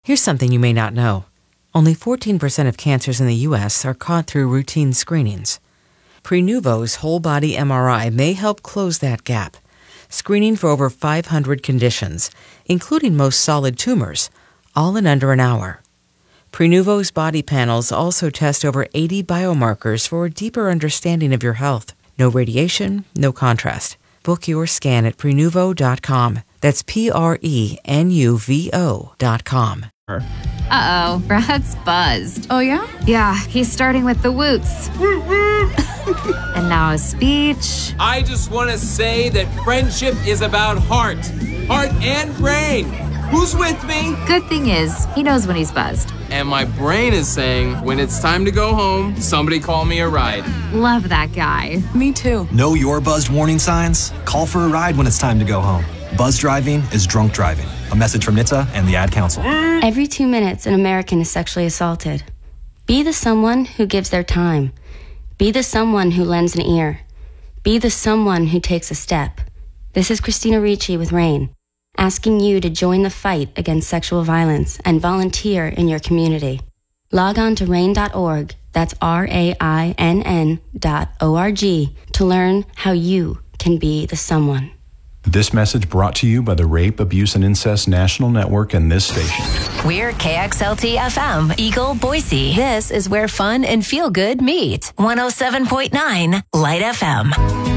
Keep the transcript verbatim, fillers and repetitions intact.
Here's something you may not know. Only fourteen percent of cancers in the U S are caught through routine screenings. Prenuvo's whole-body M R I may help close that gap, screening for over five hundred conditions, including most solid tumors, all in under an hour. Prenuvo's body panels also test over eighty biomarkers for a deeper understanding of your health. No radiation, no contrast. Book your scan at Prenuvo dot com. That's P R E N U V O dot com. Uh-oh, Brad's buzzed. Oh, yeah? Yeah, he's starting with the woots. And now a speech. I just want to say that friendship is about heart. Heart and brain. Who's with me? Good thing is, he knows when he's buzzed. And my brain is saying, when it's time to go home, somebody call me a ride. Love that guy. Me too. Know your buzzed warning signs? Call for a ride when it's time to go home. Buzz driving is drunk driving. A message from N H T S A and the Ad Council. Every two minutes, an American is sexually assaulted. Be the someone who gives their time. Be the someone who lends an ear. Be the someone who takes a step. This is Christina Ricci with RAIN, asking you to join the fight against sexual violence and volunteer in your community. Log on to rain dot org, that's R A I N N dot O R G, to learn how you can be the someone. This message brought to you by the Rape, Abuse, and Incest National Network and this station. We're K X L T F M, Eagle, Boise. This is where fun and feel good meet. one oh seven point nine Light F M.